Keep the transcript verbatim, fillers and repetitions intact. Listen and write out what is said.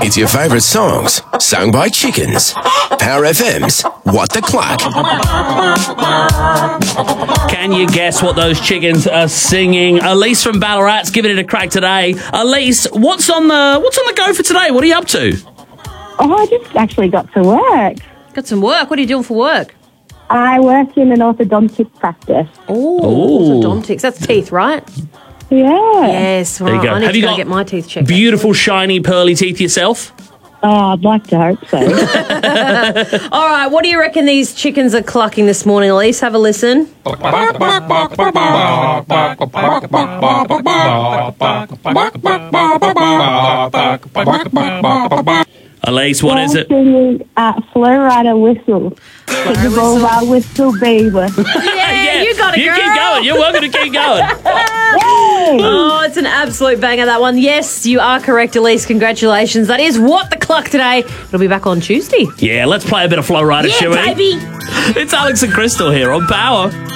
It's your favourite songs, sung by chickens. Power F M's What the Cluck. Can you guess what those chickens are singing? Elise from Ballarat's giving it a crack today. Elise, what's on the what's on the go for today? What are you up to? Oh, I just actually got to work. Got some work. What are you doing for work? I work in an orthodontic practice. Oh, orthodontics. That's teeth, right? Yeah. Yes. Well, There you go. I need Have to you go got get my teeth checked. Beautiful, shiny, pearly teeth yourself? Oh, I'd like to hope so. All right. What do you reckon these chickens are clucking this morning, Elise? Have a listen. Elise, what is it? Singing uh, Flow Rider Whistle. The ball while whistle beaver. Yeah, you got it, You girl. keep going. You're welcome to keep going. Oh, it's an absolute banger, that one. Yes, you are correct, Elise. Congratulations. That is What the Cluck today. It'll be back on Tuesday. Yeah, let's play a bit of Flow Rider, Yeah, shall we? baby. It's Alex and Crystal here on Power.